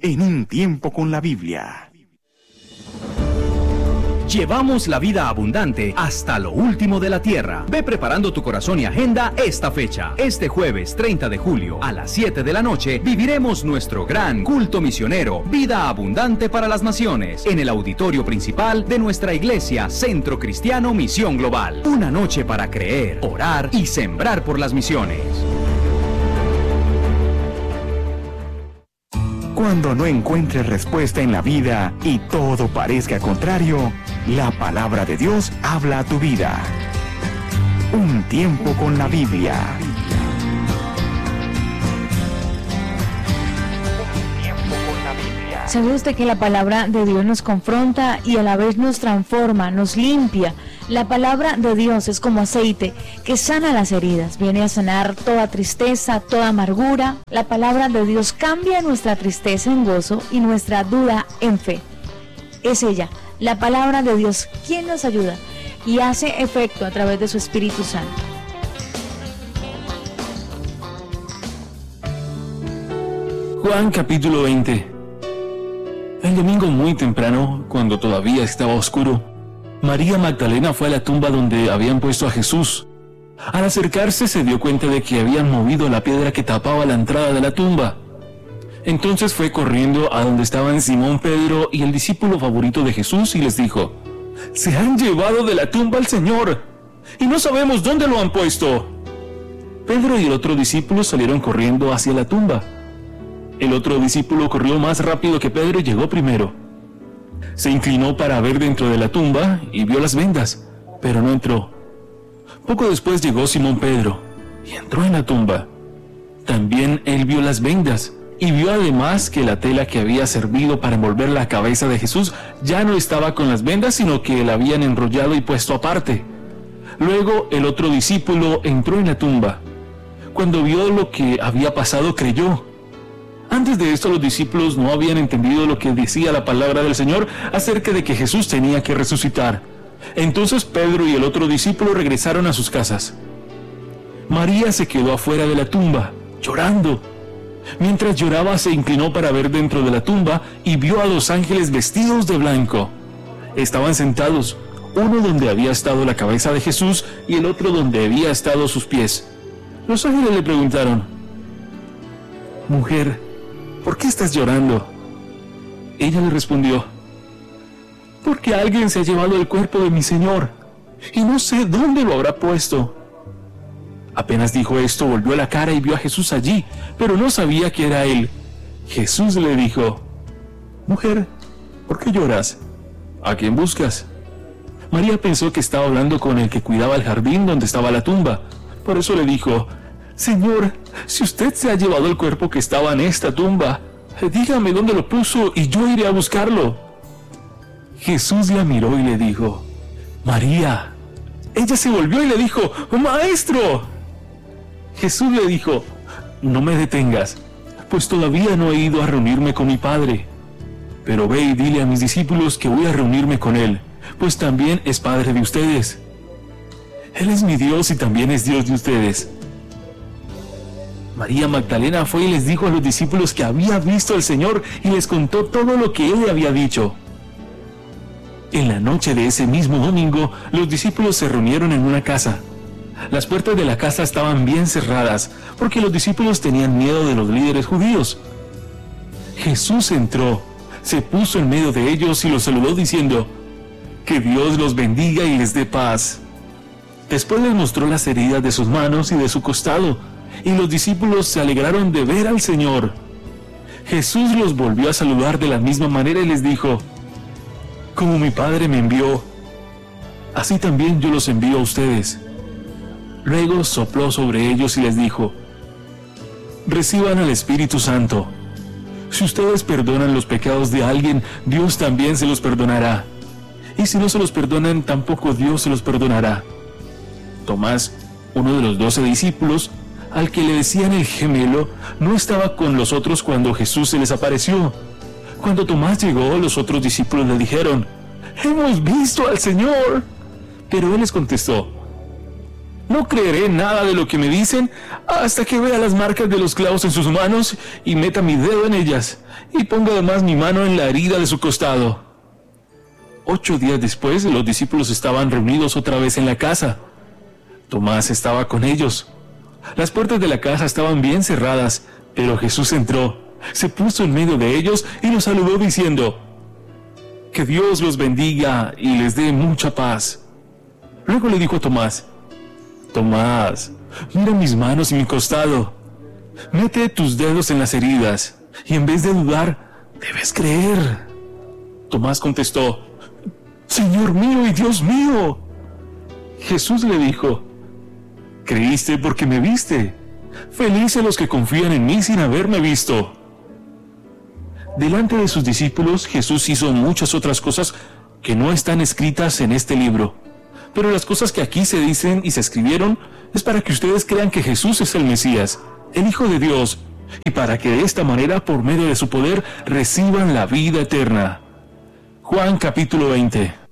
en Un Tiempo con la Biblia. Llevamos la vida abundante hasta lo último de la tierra. Ve preparando tu corazón y agenda esta fecha. Este jueves 30 de julio a las 7 de la noche viviremos nuestro gran culto misionero, Vida Abundante para las Naciones, en el auditorio principal de nuestra iglesia Centro Cristiano Misión Global. Una noche para creer, orar y sembrar por las misiones. Cuando no encuentres respuesta en la vida y todo parezca contrario, la palabra de Dios habla a tu vida. Un tiempo con la Biblia. ¿Sabe usted que la palabra de Dios nos confronta y a la vez nos transforma, nos limpia? La palabra de Dios es como aceite que sana las heridas, viene a sanar toda tristeza, toda amargura. La palabra de Dios cambia nuestra tristeza en gozo y nuestra duda en fe. Es ella, la palabra de Dios, quien nos ayuda y hace efecto a través de su Espíritu Santo. Juan capítulo 20. El domingo muy temprano, cuando todavía estaba oscuro, María Magdalena fue a la tumba donde habían puesto a Jesús. Al acercarse se dio cuenta de que habían movido la piedra que tapaba la entrada de la tumba. Entonces fue corriendo a donde estaban Simón Pedro y el discípulo favorito de Jesús y les dijo: «Se han llevado de la tumba al Señor, y no sabemos dónde lo han puesto». Pedro y el otro discípulo salieron corriendo hacia la tumba. El otro discípulo corrió más rápido que Pedro y llegó primero. Se inclinó para ver dentro de la tumba y vio las vendas, pero no entró. Poco después llegó Simón Pedro y entró en la tumba. También él vio las vendas y vio además que la tela que había servido para envolver la cabeza de Jesús ya no estaba con las vendas, sino que la habían enrollado y puesto aparte. Luego el otro discípulo entró en la tumba. Cuando vio lo que había pasado, creyó. Antes de esto los discípulos no habían entendido lo que decía la palabra del Señor acerca de que Jesús tenía que resucitar. Entonces Pedro y el otro discípulo regresaron a sus casas. María se quedó afuera de la tumba, llorando. Mientras lloraba se inclinó para ver dentro de la tumba y vio a 2 ángeles vestidos de blanco. Estaban sentados, uno donde había estado la cabeza de Jesús y el otro donde había estado sus pies. Los ángeles le preguntaron: «Mujer, ¿por qué estás llorando?». Ella le respondió: «Porque alguien se ha llevado el cuerpo de mi Señor, y no sé dónde lo habrá puesto». Apenas dijo esto, volvió la cara y vio a Jesús allí, pero no sabía que era él. Jesús le dijo: «Mujer, ¿por qué lloras? ¿A quién buscas?». María pensó que estaba hablando con el que cuidaba el jardín donde estaba la tumba. Por eso le dijo: «Señor, si usted se ha llevado el cuerpo que estaba en esta tumba, dígame dónde lo puso y yo iré a buscarlo». Jesús la miró y le dijo: «María». Ella se volvió y le dijo: «Maestro». Jesús le dijo: «No me detengas, pues todavía no he ido a reunirme con mi Padre. Pero ve y dile a mis discípulos que voy a reunirme con Él, pues también es Padre de ustedes. Él es mi Dios y también es Dios de ustedes». María Magdalena fue y les dijo a los discípulos que había visto al Señor y les contó todo lo que Él le había dicho. En la noche de ese mismo domingo, los discípulos se reunieron en una casa. Las puertas de la casa estaban bien cerradas, porque los discípulos tenían miedo de los líderes judíos. Jesús entró, se puso en medio de ellos y los saludó diciendo: «Que Dios los bendiga y les dé paz». Después les mostró las heridas de sus manos y de su costado, y los discípulos se alegraron de ver al Señor. Jesús los volvió a saludar de la misma manera y les dijo: «Como mi Padre me envió, así también yo los envío a ustedes». Luego sopló sobre ellos y les dijo: «Reciban al Espíritu Santo. Si ustedes perdonan los pecados de alguien, Dios también se los perdonará. Y si no se los perdonan, tampoco Dios se los perdonará». Tomás, uno de los 12 discípulos, al que le decían el gemelo, no estaba con los otros cuando Jesús se les apareció. Cuando Tomás llegó, los otros discípulos le dijeron: «¡Hemos visto al Señor!». Pero él les contestó: No creeré nada de lo que me dicen hasta que vea las marcas de los clavos en sus manos y meta mi dedo en ellas y ponga además mi mano en la herida de su costado. 8 días después, los discípulos estaban reunidos otra vez en la casa. Tomás estaba con ellos. Las puertas de la casa estaban bien cerradas, pero Jesús entró, se puso en medio de ellos y los saludó diciendo: «Que Dios los bendiga y les dé mucha paz». Luego le dijo a Tomás: «Tomás, mira mis manos y mi costado. Mete tus dedos en las heridas y en vez de dudar, debes creer». Tomás contestó: «Señor mío y Dios mío». Jesús le dijo: «Creíste porque me viste. Felices los que confían en mí sin haberme visto». Delante de sus discípulos, Jesús hizo muchas otras cosas que no están escritas en este libro. Pero las cosas que aquí se dicen y se escribieron es para que ustedes crean que Jesús es el Mesías, el Hijo de Dios, y para que de esta manera, por medio de su poder, reciban la vida eterna. Juan capítulo 20.